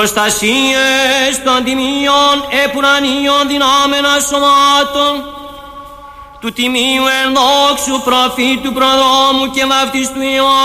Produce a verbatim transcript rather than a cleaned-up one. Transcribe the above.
προστασίες των τιμίων επουρανίων δυνάμενα σωμάτων του τιμίου ενδόξου προφήτου προδόμου και βαφτιστού Ιωάννου